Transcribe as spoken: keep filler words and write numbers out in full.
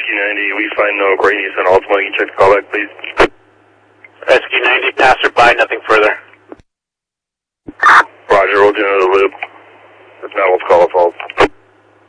Q ninety, we find no Gray Nissan Altima. You can check the callback, please. Rescue ninety, passerby, nothing further. Roger, we'll do another loop. If not, we'll call a fault.